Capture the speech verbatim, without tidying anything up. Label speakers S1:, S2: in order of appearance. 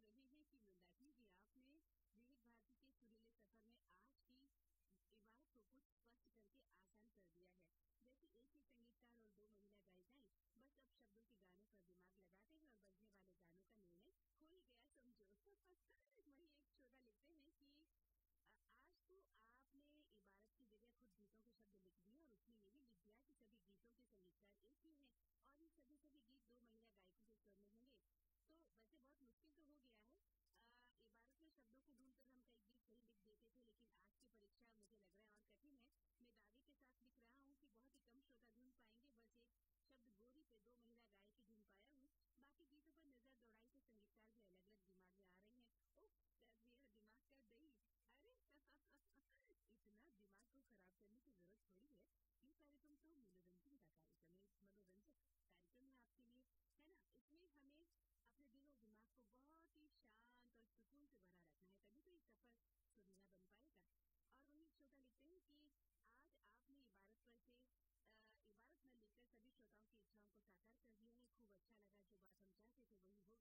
S1: रहे हैं कि मंदाकिनी जी आपने विविध भारती के सुरीले सफर में आज की इबारत को कुछ स्पष्ट करके आसान कर दिया है। जैसे एक ही संगीतकार और दो महिला गायिकाएं बस अब शब्दों के गानों पर दिमाग लगाते हैं और बजने वाले गानों का निर्णय हो ही गया समझो। वही एक श्रोता लिखते हैं कि आज तो आपने इबारत की जगह खुद गीतों के शब्द लिख दिए और उसमें ये भी लिख दिया कि सभी गीतों के संगीतकार एक ही हैं और ये सभी सभी गीत दो महिला गायकों के स्वर में होंगे। तो वैसे बहुत मुश्किल तो हो गया है। आ, इबारत में शब्दों को ढूंढकर हम कई गीत सही लिख देते थे, लेकिन आज की परीक्षा मुझे लग रहा है और कठिन है। मैं दावे के साथ लिख रहा हूँ कि बहुत ही कम श्रोता ढूंढ पाएंगे। बस एक शब्द गोरी पे दो महिला गायक ही ढूंढ पाया हूँ। बाकी गीतों पर नजर दौड़ाई तो संगीतकार भी अलग अलग दिमाग में आ रहे हैं। ओह मेरा दिमाग का दही, अरे इतना दिमाग को खराब करने की जरूरत थोड़ी है। ये कार्यक्रम तो मनोरंजन का कार्यक्रम है, मनोरंजक कार्यक्रम है आपके लिए, है ना। इसमें हमें अपने दिल और दिमाग को बहुत ही शांत और सुकून से भरा रखना है, तभी तो ये सफर सुरीला बन पाएगा। और वही श्रोता लिखते हैं कि आज आपने इबारत पर से इबारत में लिखकर सभी श्रोताओं की इच्छाओं को साकार कर दिया है। खूब अच्छा लगा, जो बात हम चाहते थे वही हो